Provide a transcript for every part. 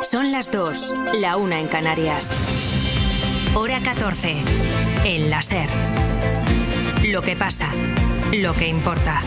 Son las 2, la 1 en Canarias. Hora 14, en la SER. Lo que pasa, lo que importa.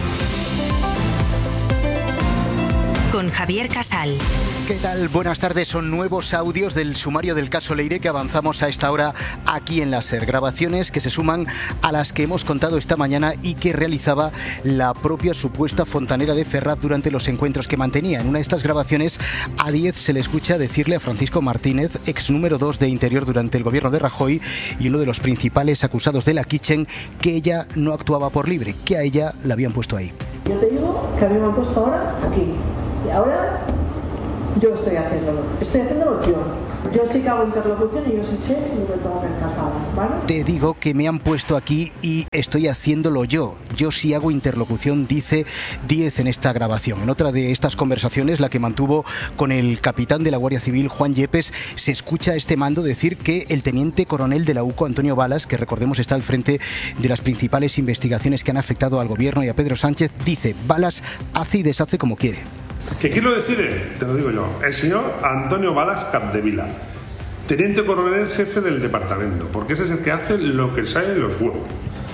Con Javier Casal. ¿Qué tal? Buenas tardes. Son nuevos audios del sumario del caso Leire que avanzamos a esta hora aquí en la SER. Grabaciones que se suman a las que hemos contado esta mañana y que realizaba la propia supuesta fontanera de Ferraz durante los encuentros que mantenía. En una de estas grabaciones, a Díez se le escucha decirle a Francisco Martínez, ex número 2 de Interior durante el gobierno de Rajoy y uno de los principales acusados de la Kitchen, que ella no actuaba por libre, que a ella la habían puesto ahí. Yo te digo que a mí me han puesto ahora aquí. Y ahora yo estoy haciéndolo yo. Yo sí que hago interlocución y yo sí sé lo que tengo que encajar, ¿vale? Te digo que me han puesto aquí y estoy haciéndolo yo. Yo sí hago interlocución, dice Díez en esta grabación. En otra de estas conversaciones, la que mantuvo con el capitán de la Guardia Civil, Juan Yepes, se escucha a este mando decir que el teniente coronel de la UCO, Antonio Balas, que recordemos está al frente de las principales investigaciones que han afectado al gobierno y a Pedro Sánchez, dice: Balas hace y deshace como quiere. ¿Que quién lo decide? Te lo digo yo. El señor Antonio Balas Capdevila, teniente coronel jefe del departamento, porque ese es el que hace lo que sale en los huevos.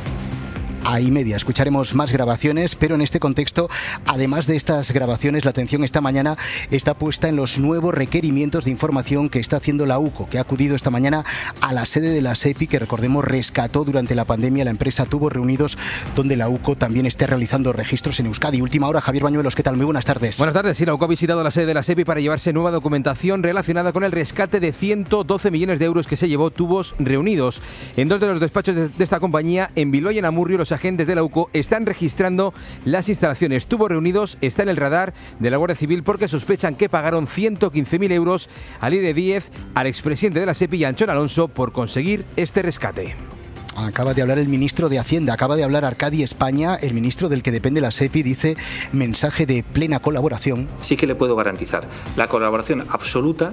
Ahí media, escucharemos más grabaciones, pero en este contexto, además de estas grabaciones, la atención esta mañana está puesta en los nuevos requerimientos de información que está haciendo la UCO, que ha acudido esta mañana a la sede de la SEPI, que recordemos rescató durante la pandemia la empresa Tubos Reunidos, donde la UCO también está realizando registros en Euskadi. Última hora, Javier Bañuelos, ¿qué tal? Muy buenas tardes. Buenas tardes, sí, la UCO ha visitado la sede de la SEPI para llevarse nueva documentación relacionada con el rescate de 112 millones de euros que se llevó Tubos Reunidos. En dos de los despachos de esta compañía, en Bilbao y en Amurrio, los agentes de la UCO están registrando las instalaciones. Tubos Reunidos está en el radar de la Guardia Civil porque sospechan que pagaron 115.000 euros a Leire Díez, al expresidente de la SEPI y a Anchón Alonso por conseguir este rescate. Acaba de hablar el ministro de Hacienda, acaba de hablar Arcadi España, el ministro del que depende la SEPI, dice mensaje de plena colaboración. Sí que le puedo garantizar la colaboración absoluta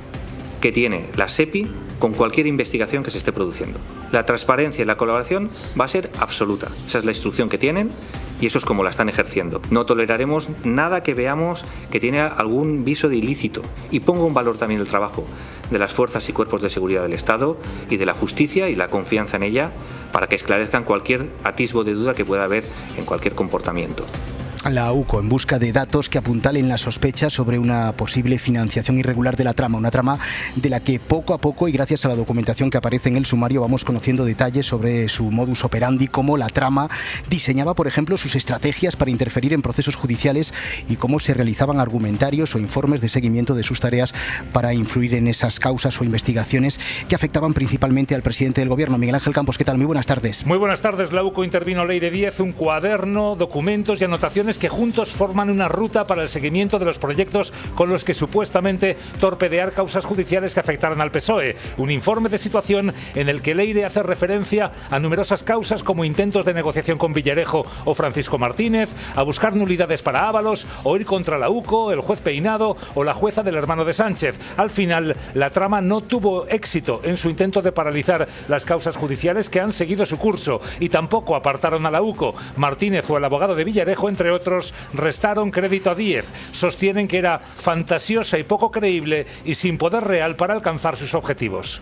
que tiene la SEPI con cualquier investigación que se esté produciendo. La transparencia y la colaboración va a ser absoluta. Esa es la instrucción que tienen y eso es como la están ejerciendo. No toleraremos nada que veamos que tiene algún viso de ilícito. Y pongo en valor también el trabajo de las fuerzas y cuerpos de seguridad del Estado y de la justicia y la confianza en ella para que esclarezcan cualquier atisbo de duda que pueda haber en cualquier comportamiento. La UCO en busca de datos que apuntalen la sospecha sobre una posible financiación irregular de la trama, una trama de la que poco a poco y gracias a la documentación que aparece en el sumario vamos conociendo detalles sobre su modus operandi, cómo la trama diseñaba, por ejemplo, sus estrategias para interferir en procesos judiciales y cómo se realizaban argumentarios o informes de seguimiento de sus tareas para influir en esas causas o investigaciones que afectaban principalmente al presidente del gobierno. Miguel Ángel Campos, ¿qué tal? Muy buenas tardes. Muy buenas tardes. La UCO intervino Leire Díez, un cuaderno, documentos y anotaciones que juntos forman una ruta para el seguimiento de los proyectos con los que supuestamente torpedear causas judiciales que afectaran al PSOE. Un informe de situación en el que Leire hace referencia a numerosas causas como intentos de negociación con Villarejo o Francisco Martínez, a buscar nulidades para Ábalos, o ir contra la UCO, el juez Peinado o la jueza del hermano de Sánchez. Al final, la trama no tuvo éxito en su intento de paralizar las causas judiciales que han seguido su curso y tampoco apartaron a la UCO. Martínez o el abogado de Villarejo, entre otros, restaron crédito a Díez. Sostienen que era fantasiosa y poco creíble y sin poder real para alcanzar sus objetivos.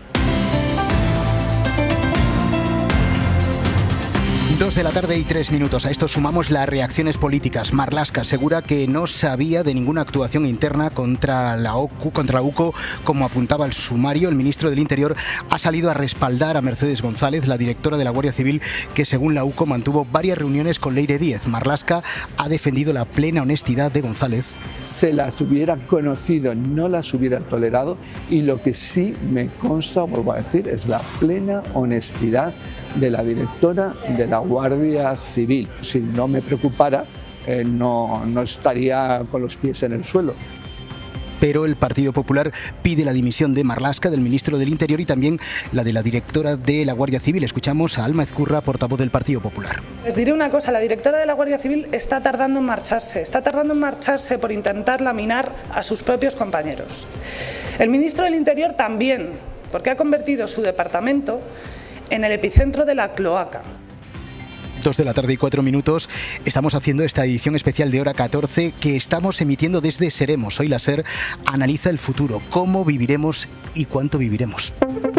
2 de la tarde y 3 minutos. A esto sumamos las reacciones políticas. Marlaska asegura que no sabía de ninguna actuación interna contra la UCO, como apuntaba el sumario. El ministro del Interior ha salido a respaldar a Mercedes González, la directora de la Guardia Civil, que según la UCO mantuvo varias reuniones con Leire Díez. Marlaska ha defendido la plena honestidad de González. Se las hubiera conocido, no las hubiera tolerado, y lo que sí me consta, vuelvo a decir, es la plena honestidad de la directora de la Guardia Civil. Si no me preocupara, no estaría con los pies en el suelo. Pero el Partido Popular pide la dimisión de Marlaska, del ministro del Interior, y también la de la directora de la Guardia Civil. Escuchamos a Alma Ezcurra, portavoz del Partido Popular. Les diré una cosa, la directora de la Guardia Civil está tardando en marcharse por intentar laminar a sus propios compañeros. El ministro del Interior también, porque ha convertido su departamento en el epicentro de la cloaca. 2:04 p.m. Estamos haciendo esta edición especial de Hora 14 que estamos emitiendo desde Seremos. Hoy la SER analiza el futuro, cómo viviremos y cuánto viviremos.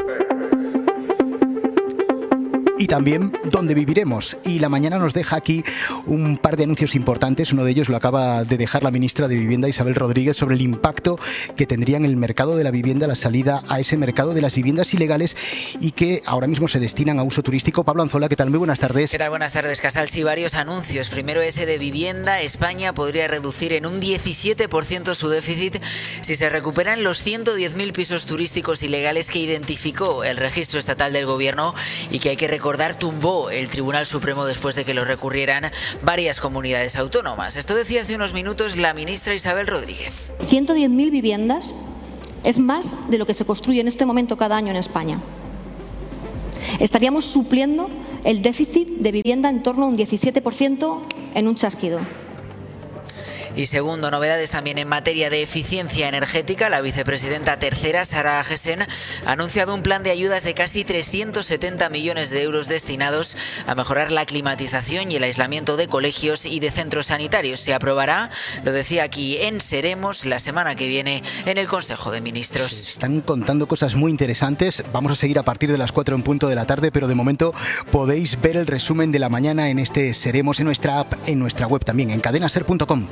Y también dónde viviremos. Y la mañana nos deja aquí un par de anuncios importantes. Uno de ellos lo acaba de dejar la ministra de Vivienda, Isabel Rodríguez, sobre el impacto que tendría en el mercado de la vivienda la salida a ese mercado de las viviendas ilegales y que ahora mismo se destinan a uso turístico. Pablo Anzola, ¿qué tal? Muy buenas tardes. ¿Qué tal? Buenas tardes, Casal. Sí, varios anuncios. Primero ese de vivienda. España podría reducir en un 17% su déficit si se recuperan los 110.000 pisos turísticos ilegales que identificó el registro estatal del gobierno y que hay que recordar tumbó el Tribunal Supremo después de que lo recurrieran varias comunidades autónomas. Esto decía hace unos minutos la ministra Isabel Rodríguez. 110.000 viviendas es más de lo que se construye en este momento cada año en España. Estaríamos supliendo el déficit de vivienda en torno a un 17% en un chasquido. Y segundo, novedades también en materia de eficiencia energética. La vicepresidenta tercera, Sara Agesen, ha anunciado un plan de ayudas de casi 370 millones de euros destinados a mejorar la climatización y el aislamiento de colegios y de centros sanitarios. Se aprobará, lo decía aquí en Seremos, la semana que viene en el Consejo de Ministros. Se están contando cosas muy interesantes. Vamos a seguir a partir de las 4:00 p.m, pero de momento podéis ver el resumen de la mañana en este Seremos, en nuestra app, en nuestra web también, en cadenaser.com.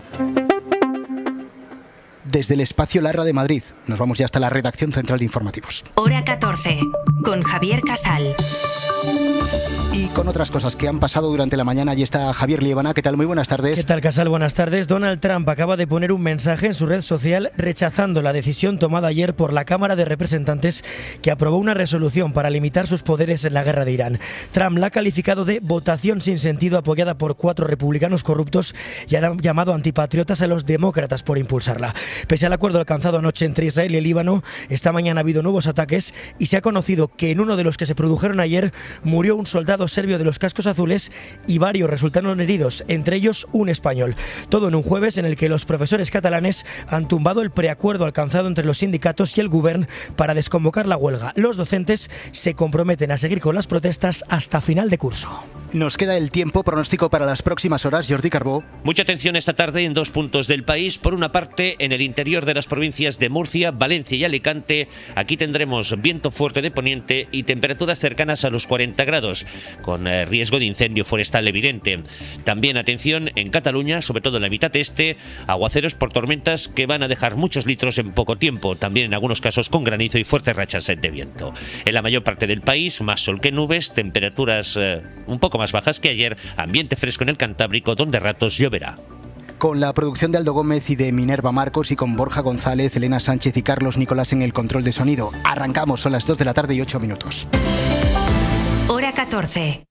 Desde el espacio Larra de Madrid, nos vamos ya hasta la redacción central de informativos. Hora 14, con Javier Casal. Y con otras cosas que han pasado durante la mañana, allí está Javier Liébana. ¿Qué tal? Muy buenas tardes. ¿Qué tal, Casal? Buenas tardes. Donald Trump acaba de poner un mensaje en su red social rechazando la decisión tomada ayer por la Cámara de Representantes, que aprobó una resolución para limitar sus poderes en la guerra de Irán. Trump la ha calificado de votación sin sentido apoyada por 4 republicanos corruptos y ha llamado antipatriotas a los demócratas por impulsarla. Pese al acuerdo alcanzado anoche entre Israel y el Líbano, esta mañana ha habido nuevos ataques y se ha conocido que en uno de los que se produjeron ayer murió un soldado serbio de los cascos azules y varios resultaron heridos, entre ellos un español. Todo en un jueves en el que los profesores catalanes han tumbado el preacuerdo alcanzado entre los sindicatos y el Govern para desconvocar la huelga. Los docentes se comprometen a seguir con las protestas hasta final de curso. Nos queda el tiempo. Pronóstico para las próximas horas, Jordi Carbó. Mucha atención esta tarde en 2 puntos del país. Por una parte, en el interior de las provincias de Murcia, Valencia y Alicante. Aquí tendremos viento fuerte de poniente y temperaturas cercanas a los 40 grados, con riesgo de incendio forestal evidente. También atención en Cataluña, sobre todo en la mitad este, aguaceros por tormentas que van a dejar muchos litros en poco tiempo, también en algunos casos con granizo y fuertes rachas de viento. En la mayor parte del país, más sol que nubes, temperaturas un poco más bajas que ayer, ambiente fresco en el Cantábrico, donde a ratos lloverá. Con la producción de Aldo Gómez y de Minerva Marcos y con Borja González, Elena Sánchez y Carlos Nicolás en el control de sonido. Arrancamos, son las 2:08 p.m. Hora 14.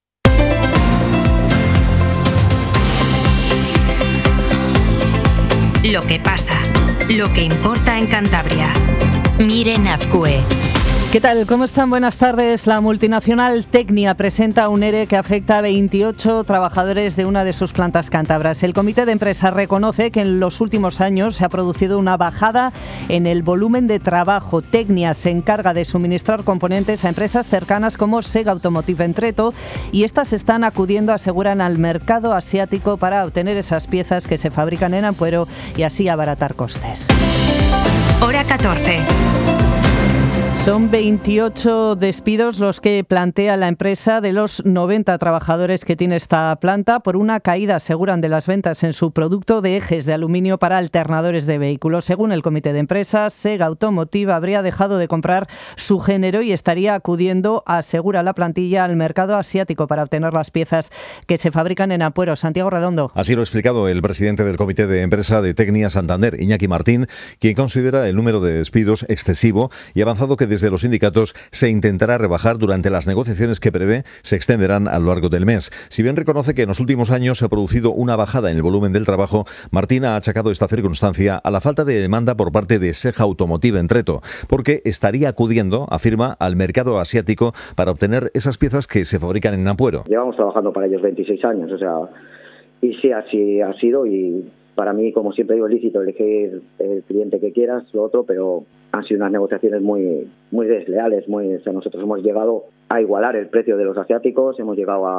Lo que pasa, lo que importa en Cantabria. Miren Azcue. ¿Qué tal? ¿Cómo están? Buenas tardes. La multinacional Tecnia presenta un ERE que afecta a 28 trabajadores de una de sus plantas cántabras. El comité de empresa reconoce que en los últimos años se ha producido una bajada en el volumen de trabajo. Tecnia se encarga de suministrar componentes a empresas cercanas como Sega Automotive en Treto y estas están acudiendo, aseguran, al mercado asiático para obtener esas piezas que se fabrican en Ampuero y así abaratar costes. Hora 14. Son 28 despidos los que plantea la empresa de los 90 trabajadores que tiene esta planta por una caída, aseguran, de las ventas en su producto de ejes de aluminio para alternadores de vehículos. Según el comité de empresa, Sega Automotive habría dejado de comprar su género y estaría acudiendo, asegura la plantilla, al mercado asiático para obtener las piezas que se fabrican en Ampuero. Santiago Redondo. Así lo ha explicado el presidente del comité de empresa de Tecnia Santander, Iñaki Martín, quien considera el número de despidos excesivo y ha avanzado que desde los sindicatos se intentará rebajar durante las negociaciones que prevé se extenderán a lo largo del mes. Si bien reconoce que en los últimos años se ha producido una bajada en el volumen del trabajo, Martín ha achacado esta circunstancia a la falta de demanda por parte de Sega Automotive en Treto, porque estaría acudiendo, afirma, al mercado asiático para obtener esas piezas que se fabrican en Ampuero. Llevamos trabajando para ellos 26 años, y sí, así ha sido, y para mí, como siempre digo, es lícito elegir el cliente que quieras, lo otro, pero han sido unas negociaciones muy desleales. Nosotros hemos llegado a igualar el precio de los asiáticos, hemos llegado a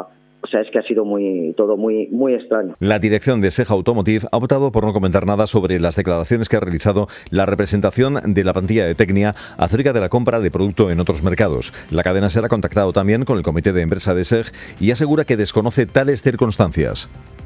O sea, es que ha sido todo muy extraño. La dirección de SEG Automotive ha optado por no comentar nada sobre las declaraciones que ha realizado la representación de la plantilla de Tecnia acerca de la compra de producto en otros mercados. La cadena SER ha contactado también con el comité de empresa de SEG y asegura que desconoce tales circunstancias.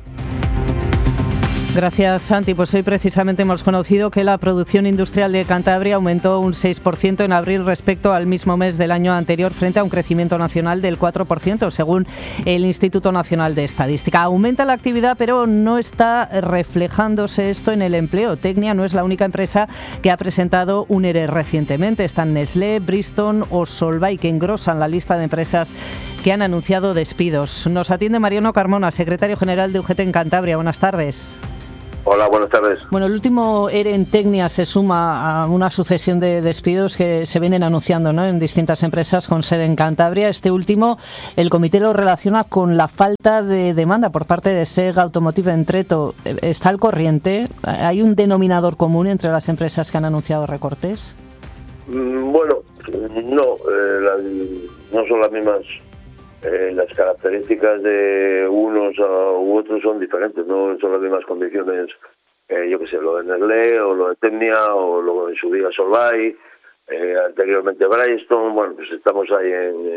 Gracias, Santi. Pues hoy precisamente hemos conocido que la producción industrial de Cantabria aumentó un 6% en abril respecto al mismo mes del año anterior, frente a un crecimiento nacional del 4%, según el Instituto Nacional de Estadística. Aumenta la actividad, pero no está reflejándose esto en el empleo. Tecnia no es la única empresa que ha presentado un ERE recientemente. Están Nestlé, Bristol o Solvay, que engrosan la lista de empresas que han anunciado despidos. Nos atiende Mariano Carmona, secretario general de UGT en Cantabria. Buenas tardes. Hola, buenas tardes. Bueno, el último ERE en Tecnia se suma a una sucesión de despidos que se vienen anunciando, ¿no?, en distintas empresas con sede en Cantabria. Este último, el comité lo relaciona con la falta de demanda por parte de SEG Automotive en Treto. ¿Está al corriente? ¿Hay un denominador común entre las empresas que han anunciado recortes? Bueno, no. No son las mismas. Las características de unos u otros son diferentes, no son las mismas condiciones, yo que sé, lo de Nestlé o lo de Tecnia o lo en su día Solvay, anteriormente Bristol. Bueno, pues estamos ahí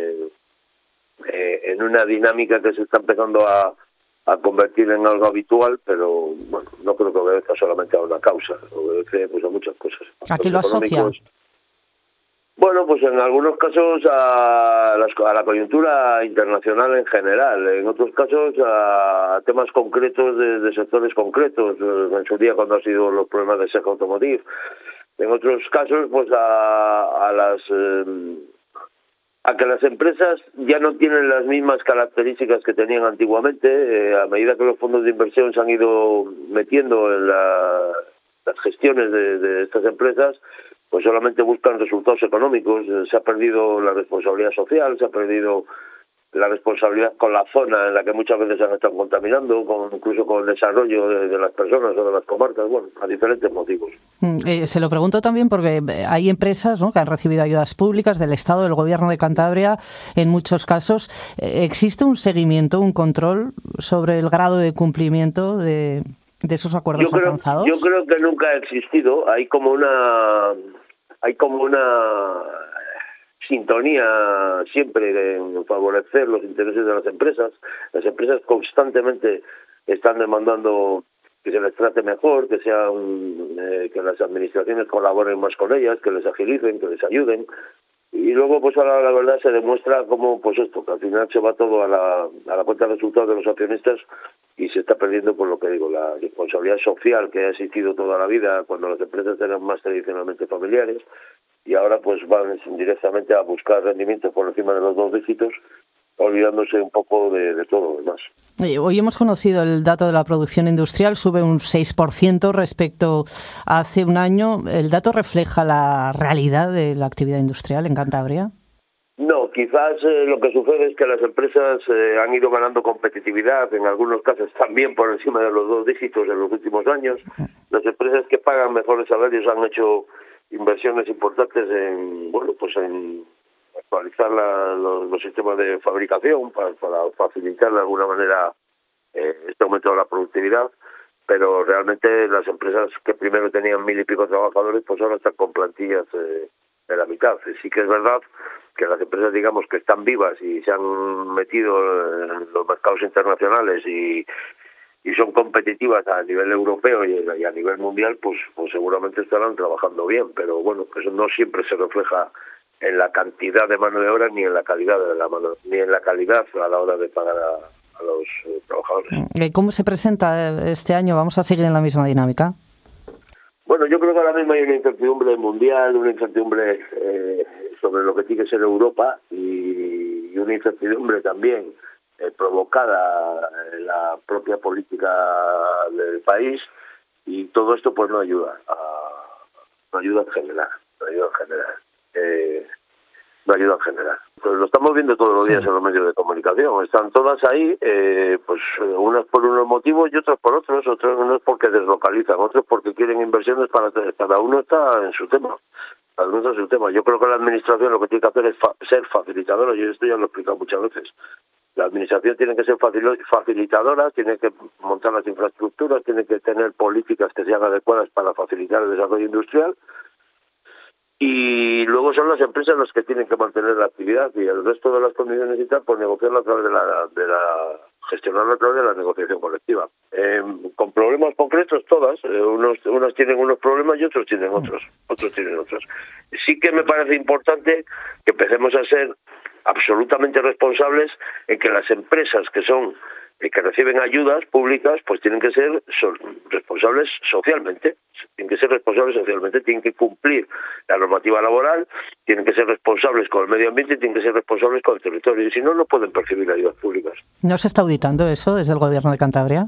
en una dinámica que se está empezando a convertir en algo habitual, pero bueno, no creo que obedezca solamente a una causa, obedece pues a muchas cosas. ¿A qué lo asocia? Bueno, pues en algunos casos a la coyuntura internacional en general, en otros casos a temas concretos de sectores concretos, en su día cuando han sido los problemas de SEG Automotive, en otros casos pues a que las empresas ya no tienen las mismas características que tenían antiguamente, a medida que los fondos de inversión se han ido metiendo en las gestiones de estas empresas, pues solamente buscan resultados económicos. Se ha perdido la responsabilidad social, se ha perdido la responsabilidad con la zona en la que muchas veces se han estado contaminando, incluso con el desarrollo de las personas o de las comarcas, bueno, a diferentes motivos. Se lo pregunto también porque hay empresas, ¿no?, que han recibido ayudas públicas del Estado, del Gobierno de Cantabria, en muchos casos. ¿Existe un seguimiento, un control sobre el grado de cumplimiento de esos acuerdos alcanzados? Yo creo que nunca ha existido. Hay como una sintonía siempre en favorecer los intereses de las empresas. Las empresas constantemente están demandando que se les trate mejor, que que las administraciones colaboren más con ellas, que les agilicen, que les ayuden. Y luego, pues ahora la verdad se demuestra cómo, pues esto, que al final se va todo a la cuenta de resultados de los accionistas y se está perdiendo, por lo que digo, la responsabilidad social que ha existido toda la vida cuando las empresas eran más tradicionalmente familiares, y ahora pues van directamente a buscar rendimientos por encima de los 2 dígitos, olvidándose un poco de todo lo demás. Hoy hemos conocido el dato de la producción industrial, sube un 6% respecto a hace un año. ¿El dato refleja la realidad de la actividad industrial en Cantabria? No, quizás lo que sucede es que las empresas han ido ganando competitividad, en algunos casos también por encima de los 2 dígitos en los últimos años. Las empresas que pagan mejores salarios han hecho inversiones importantes en actualizar los sistemas de fabricación para facilitar de alguna manera este aumento de la productividad, pero realmente las empresas que primero tenían 1.000 y pico trabajadores, pues ahora están con plantillas de la mitad. Sí que es verdad que las empresas, digamos, que están vivas y se han metido en los mercados internacionales y son competitivas a nivel europeo y a nivel mundial, pues seguramente estarán trabajando bien, pero bueno, eso no siempre se refleja en la cantidad de mano de obra ni en la calidad de la mano, ni en la calidad a la hora de pagar a los trabajadores. ¿Cómo se presenta este año? ¿Vamos a seguir en la misma dinámica? Bueno, yo creo que ahora mismo hay una incertidumbre mundial, una incertidumbre sobre lo que tiene que ser Europa y una incertidumbre también provocada en la propia política del país, y todo esto pues no ayuda en general. Pues lo estamos viendo todos los días en los medios de comunicación. Están todas ahí, pues unas por unos motivos y otras por otros. Otros no es porque deslocalizan, otros porque quieren inversiones para cada uno está en su tema. Cada uno está en su tema. Yo creo que la administración lo que tiene que hacer es ser facilitadora. Yo esto ya lo he explicado muchas veces. La administración tiene que ser facilitadora, tiene que montar las infraestructuras, tiene que tener políticas que sean adecuadas para facilitar el desarrollo industrial, y luego son las empresas las que tienen que mantener la actividad, y el resto de las condiciones y tal, pues negociarlo a través gestionarlo a través de la negociación colectiva. Con problemas concretos todas, unas tienen unos problemas y otros tienen otros tienen otros. Sí que me parece importante que empecemos a ser absolutamente responsables en que las empresas que reciben ayudas públicas, pues tienen que ser responsables socialmente. Tienen que cumplir la normativa laboral, tienen que ser responsables con el medio ambiente y tienen que ser responsables con el territorio. Y si no, no pueden percibir ayudas públicas. ¿No se está auditando eso desde el Gobierno de Cantabria?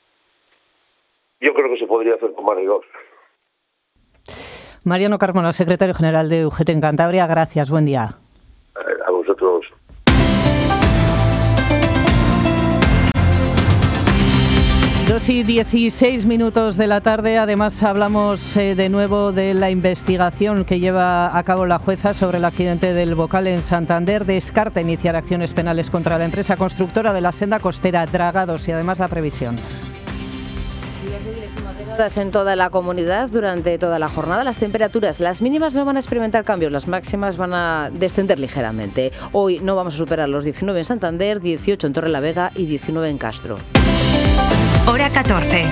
Yo creo que se podría hacer con más rigor. Mariano Carmona, secretario general de UGT en Cantabria, gracias, buen día. A vosotros. 2:16 de la tarde. Además, hablamos de nuevo de la investigación que lleva a cabo la jueza sobre el accidente del Bocal en Santander. Descarta iniciar acciones penales contra la empresa constructora de la senda costera Dragados y además la previsión. En toda la comunidad durante toda la jornada. Las temperaturas, las mínimas no van a experimentar cambios, las máximas van a descender ligeramente. Hoy no vamos a superar los 19 en Santander, 18 en Torrelavega y 19 en Castro. Hora 14.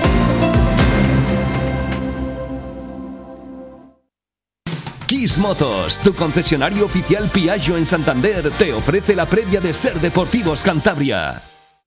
Kiss Motos, tu concesionario oficial Piaggio en Santander, te ofrece la previa de Ser Deportivos Cantabria.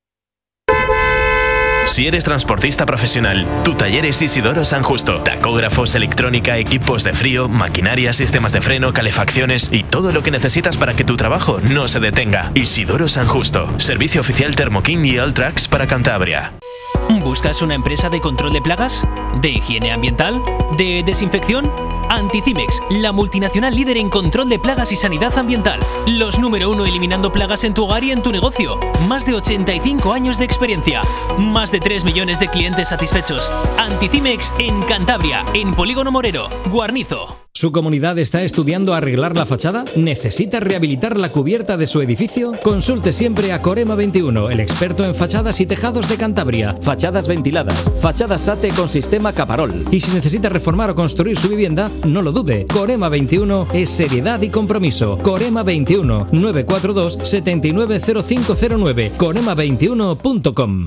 Si eres transportista profesional, tu taller es Isidoro San Justo. Tacógrafos, electrónica, equipos de frío, maquinaria, sistemas de freno, calefacciones y todo lo que necesitas para que tu trabajo no se detenga. Isidoro San Justo, servicio oficial Thermoking y Alltrax para Cantabria. ¿Buscas una empresa de control de plagas? ¿De higiene ambiental? ¿De desinfección? Anticimex, la multinacional líder en control de plagas y sanidad ambiental. Los número 1 eliminando plagas en tu hogar y en tu negocio. Más de 85 años de experiencia. Más de 3 millones de clientes satisfechos. Anticimex en Cantabria, en Polígono Morero, Guarnizo. ¿Su comunidad está estudiando arreglar la fachada? ¿Necesita rehabilitar la cubierta de su edificio? Consulte siempre a Corema 21, el experto en fachadas y tejados de Cantabria. Fachadas ventiladas, fachadas SATE con sistema Caparol. Y si necesita reformar o construir su vivienda, no lo dude. Corema 21 es seriedad y compromiso. Corema 21 942 790509. corema21.com.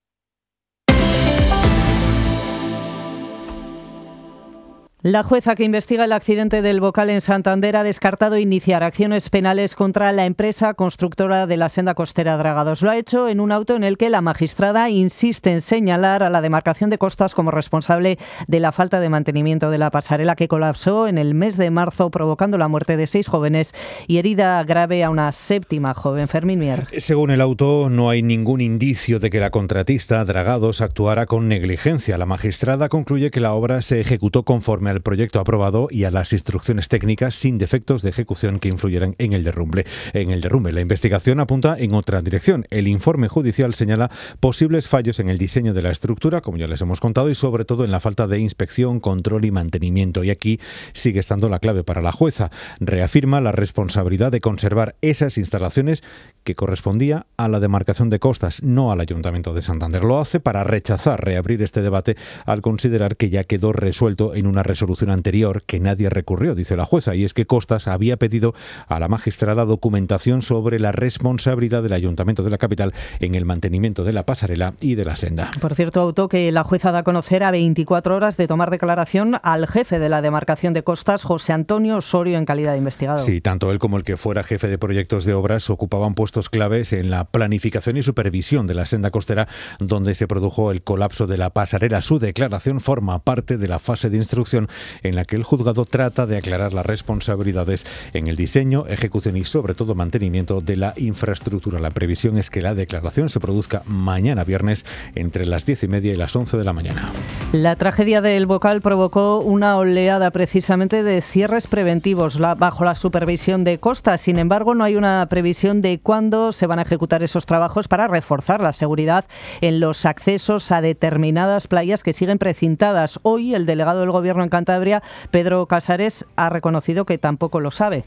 La jueza que investiga el accidente del Bocal en Santander ha descartado iniciar acciones penales contra la empresa constructora de la senda costera Dragados. Lo ha hecho en un auto en el que la magistrada insiste en señalar a la demarcación de costas como responsable de la falta de mantenimiento de la pasarela que colapsó en el mes de marzo, provocando la muerte de 6 jóvenes y herida grave a una 7ª joven. Fermín Mier. Según el auto, no hay ningún indicio de que la contratista Dragados actuara con negligencia. La magistrada concluye que la obra se ejecutó conforme al proyecto aprobado y a las instrucciones técnicas sin defectos de ejecución que influyeran en el derrumbe. La investigación apunta en otra dirección. El informe judicial señala posibles fallos en el diseño de la estructura, como ya les hemos contado, y sobre todo en la falta de inspección, control y mantenimiento. Y aquí sigue estando la clave para la jueza. Reafirma la responsabilidad de conservar esas instalaciones que correspondía a la demarcación de costas, no al Ayuntamiento de Santander. Lo hace para rechazar reabrir este debate al considerar que ya quedó resuelto en una resolución anterior que nadie recurrió, dice la jueza, y es que Costas había pedido a la magistrada documentación sobre la responsabilidad del Ayuntamiento de la capital en el mantenimiento de la pasarela y de la senda. Por cierto, auto que la jueza da a conocer a 24 horas de tomar declaración al jefe de la demarcación de Costas, José Antonio Osorio, en calidad de investigado. Sí, tanto él como el que fuera jefe de proyectos de obras ocupaban puestos claves en la planificación y supervisión de la senda costera donde se produjo el colapso de la pasarela. Su declaración forma parte de la fase de instrucción en la que el juzgado trata de aclarar las responsabilidades en el diseño, ejecución y sobre todo mantenimiento de la infraestructura. La previsión es que la declaración se produzca mañana viernes entre las 10:30 y las 11 de la mañana. La tragedia del Bocal provocó una oleada precisamente de cierres preventivos bajo la supervisión de Costas. Sin embargo, no hay una previsión de cuándo se van a ejecutar esos trabajos para reforzar la seguridad en los accesos a determinadas playas que siguen precintadas. Hoy el delegado del Gobierno en Cantabria, Pedro Casares, ha reconocido que tampoco lo sabe.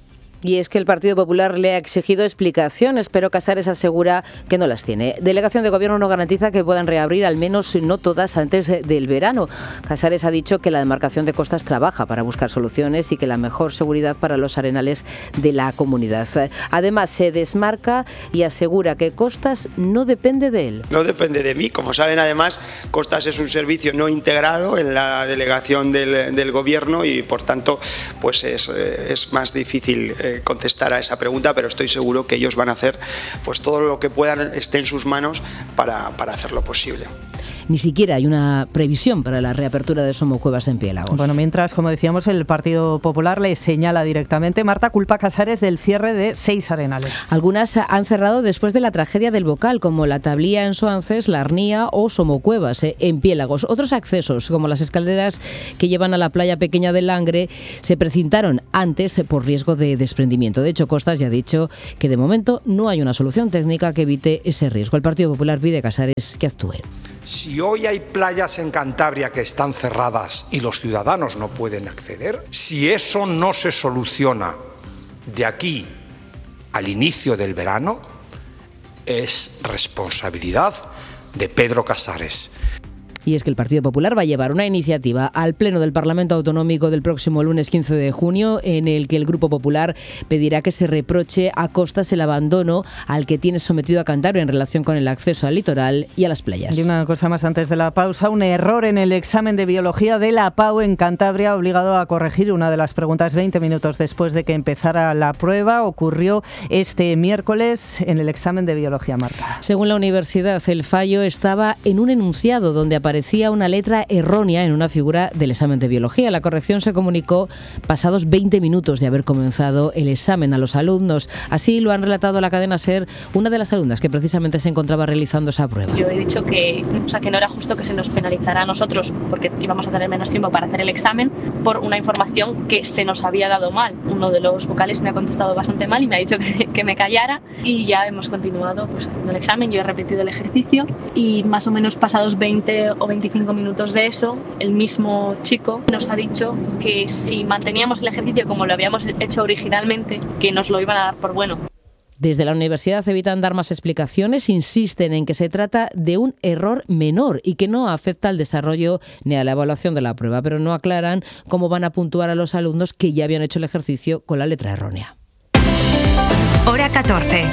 Y es que el Partido Popular le ha exigido explicaciones, pero Casares asegura que no las tiene. Delegación de Gobierno no garantiza que puedan reabrir, al menos no todas, antes del verano. Casares ha dicho que la demarcación de costas trabaja para buscar soluciones y que la mejor seguridad para los arenales de la comunidad. Además, se desmarca y asegura que Costas no depende de él. No depende de mí. Como saben, además, Costas es un servicio no integrado en la delegación del Gobierno y, por tanto, pues es más difícil contestar a esa pregunta, pero estoy seguro que ellos van a hacer pues todo lo que puedan, esté en sus manos para hacerlo posible. Ni siquiera hay una previsión para la reapertura de Somocuevas en Piélagos. Bueno, mientras, como decíamos, el Partido Popular le señala directamente, Marta, culpa a Casares del cierre de 6 arenales. Algunas han cerrado después de la tragedia del Bocal, como la Tablía en Soances, la Arnía o Somocuevas en Piélagos. Otros accesos, como las escaleras que llevan a la playa pequeña del Langre, se precintaron antes por riesgo de desprendimiento. De hecho, Costas ya ha dicho que de momento no hay una solución técnica que evite ese riesgo. El Partido Popular pide a Casares que actúe. Si hoy hay playas en Cantabria que están cerradas y los ciudadanos no pueden acceder, si eso no se soluciona de aquí al inicio del verano, es responsabilidad de Pedro Casares. Y es que el Partido Popular va a llevar una iniciativa al Pleno del Parlamento Autonómico del próximo lunes 15 de junio, en el que el Grupo Popular pedirá que se reproche a Costas el abandono al que tiene sometido a Cantabria en relación con el acceso al litoral y a las playas. Y una cosa más antes de la pausa, un error en el examen de biología de la PAU en Cantabria ha obligado a corregir una de las preguntas 20 minutos después de que empezara la prueba. Ocurrió este miércoles en el examen de biología, Marta. Según la universidad, el fallo estaba en un enunciado donde aparecía una letra errónea en una figura del examen de biología. La corrección se comunicó pasados 20 minutos de haber comenzado el examen a los alumnos. Así lo han relatado a la cadena SER una de las alumnas que precisamente se encontraba realizando esa prueba. Yo he dicho que no era justo que se nos penalizara a nosotros porque íbamos a tener menos tiempo para hacer el examen por una información que se nos había dado mal. Uno de los vocales me ha contestado bastante mal y me ha dicho que me callara, y ya hemos continuado pues haciendo el examen. Yo he repetido el ejercicio y más o menos pasados 20 o 25 minutos de eso, el mismo chico nos ha dicho que si manteníamos el ejercicio como lo habíamos hecho originalmente, que nos lo iban a dar por bueno. Desde la universidad evitan dar más explicaciones, insisten en que se trata de un error menor y que no afecta al desarrollo ni a la evaluación de la prueba, pero no aclaran cómo van a puntuar a los alumnos que ya habían hecho el ejercicio con la letra errónea. Hora 14.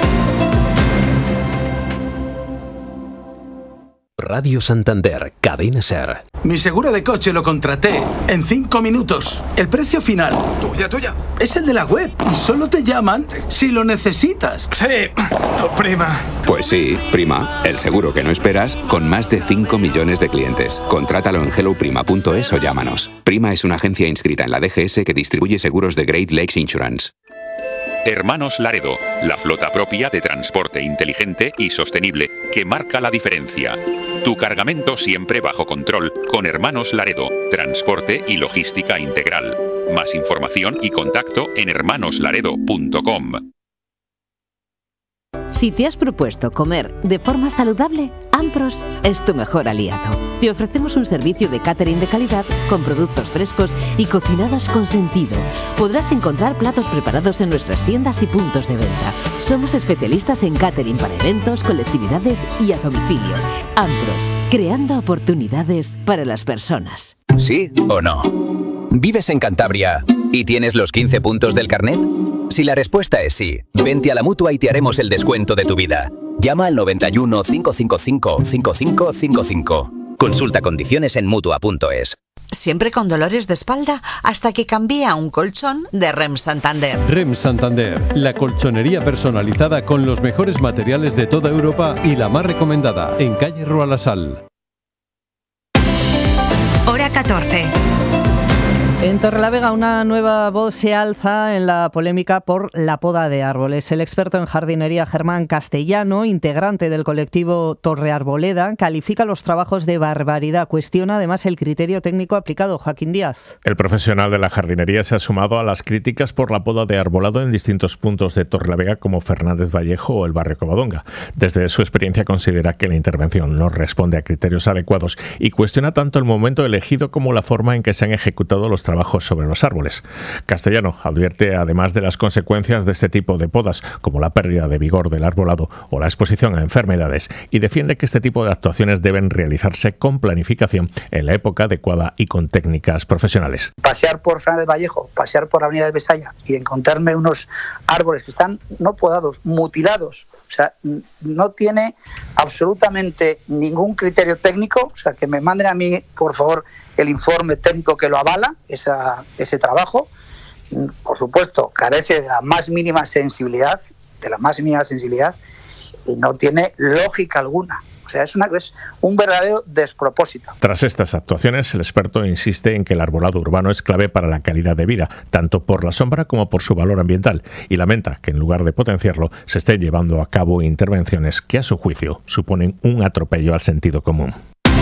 Radio Santander, Cadena SER. Mi seguro de coche lo contraté en 5 minutos. El precio final, tuya, es el de la web y solo te llaman si lo necesitas. Sí, tu prima. Pues sí, prima, el seguro que no esperas con más de 5 millones de clientes. Contrátalo en helloprima.es o llámanos. Prima es una agencia inscrita en la DGS que distribuye seguros de Great Lakes Insurance. Hermanos Laredo, la flota propia de transporte inteligente y sostenible que marca la diferencia. Tu cargamento siempre bajo control con Hermanos Laredo, transporte y logística integral. Más información y contacto en hermanoslaredo.com. Si te has propuesto comer de forma saludable, Ampros es tu mejor aliado. Te ofrecemos un servicio de catering de calidad con productos frescos y cocinados con sentido. Podrás encontrar platos preparados en nuestras tiendas y puntos de venta. Somos especialistas en catering para eventos, colectividades y a domicilio. Ampros, creando oportunidades para las personas. ¿Sí o no? ¿Vives en Cantabria y tienes los 15 puntos del carnet? Si la respuesta es sí, vente a la Mutua y te haremos el descuento de tu vida. Llama al 91 555 5555. Consulta condiciones en Mutua.es. ¿Siempre con dolores de espalda? Hasta que cambié a un colchón de REM Santander. REM Santander, la colchonería personalizada con los mejores materiales de toda Europa y la más recomendada, en calle Roalasal. Hora 14. En Torrelavega una nueva voz se alza en la polémica por la poda de árboles. El experto en jardinería Germán Castellano, integrante del colectivo Torre Arboleda, califica los trabajos de barbaridad. Cuestiona además el criterio técnico aplicado. Joaquín Díaz. El profesional de la jardinería se ha sumado a las críticas por la poda de arbolado en distintos puntos de Torrelavega como Fernández Vallejo o el barrio Covadonga. Desde su experiencia considera que la intervención no responde a criterios adecuados y cuestiona tanto el momento elegido como la forma en que se han ejecutado los trabajos trabajos sobre los árboles. Castellano advierte además de las consecuencias de este tipo de podas, como la pérdida de vigor del arbolado o la exposición a enfermedades, y defiende que este tipo de actuaciones deben realizarse con planificación en la época adecuada y con técnicas profesionales. Pasear por Fernández Vallejo, pasear por la avenida de Besaya y encontrarme unos árboles que están no podados, mutilados, o sea, no tiene absolutamente ningún criterio técnico, o sea, que me manden a mí, por favor, el informe técnico que lo avala, ese trabajo. Por supuesto, carece de la más mínima sensibilidad, y no tiene lógica alguna. O sea, es un verdadero despropósito. Tras estas actuaciones, el experto insiste en que el arbolado urbano es clave para la calidad de vida, tanto por la sombra como por su valor ambiental, y lamenta que en lugar de potenciarlo, se estén llevando a cabo intervenciones que, a su juicio, suponen un atropello al sentido común.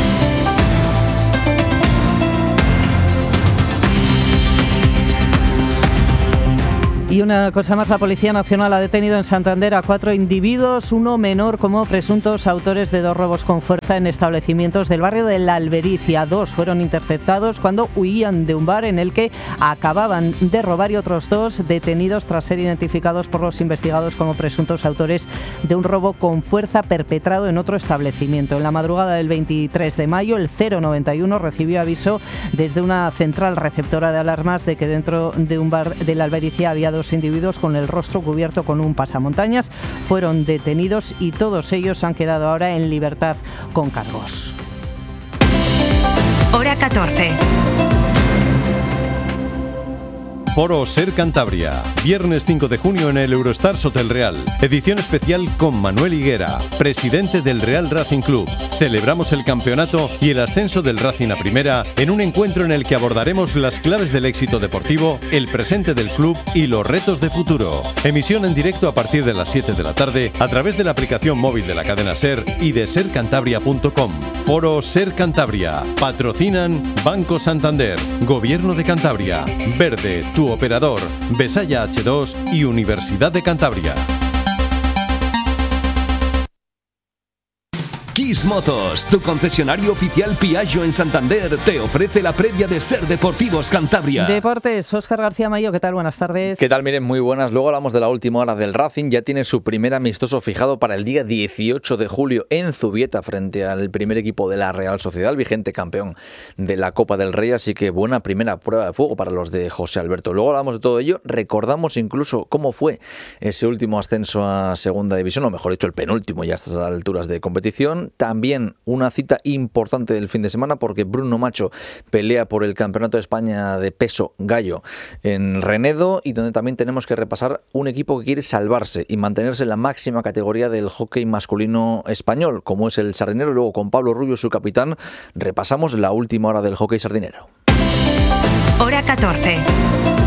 Y una cosa más, la Policía Nacional ha detenido en Santander a 4 individuos, uno menor, como presuntos autores de 2 robos con fuerza en establecimientos del barrio de La Albericia. 2 fueron interceptados cuando huían de un bar en el que acababan de robar, y otros 2 detenidos tras ser identificados por los investigados como presuntos autores de un robo con fuerza perpetrado en otro establecimiento. En la madrugada del 23 de mayo, el 091 recibió aviso desde una central receptora de alarmas de que dentro de un bar de La Albericia había 2 individuos con el rostro cubierto con un pasamontañas. Fueron detenidos y todos ellos han quedado ahora en libertad con cargos. Hora 14. Foro Ser Cantabria, viernes 5 de junio en el Eurostars Hotel Real. Edición especial con Manuel Higuera, presidente del Real Racing Club. Celebramos el campeonato y el ascenso del Racing a Primera en un encuentro en el que abordaremos las claves del éxito deportivo, el presente del club y los retos de futuro. Emisión en directo a partir de las 7 de la tarde a través de la aplicación móvil de la cadena SER y de sercantabria.com. Foro Ser Cantabria. Patrocinan Banco Santander, Gobierno de Cantabria, Verde, tu operador, Besaya H2 y Universidad de Cantabria. Kiss Motos, tu concesionario oficial Piaggio en Santander, te ofrece la previa de Ser Deportivos Cantabria. Deportes, Óscar García Mayo, ¿qué tal? Buenas tardes. ¿Qué tal? Miren, muy buenas. Luego hablamos de la última hora del Racing. Ya tiene su primer amistoso fijado para el día 18 de julio en Zubieta frente al primer equipo de la Real Sociedad, vigente campeón de la Copa del Rey. Así que buena primera prueba de fuego para los de José Alberto. Luego hablamos de todo ello. Recordamos incluso cómo fue ese último ascenso a Segunda División, o mejor dicho, el penúltimo ya a estas alturas de competición. También una cita importante del fin de semana porque Bruno Macho pelea por el Campeonato de España de peso gallo en Renedo, y donde también tenemos que repasar un equipo que quiere salvarse y mantenerse en la máxima categoría del hockey masculino español, como es el Sardinero. Luego, con Pablo Rubio, su capitán, repasamos la última hora del hockey sardinero. Hora 14.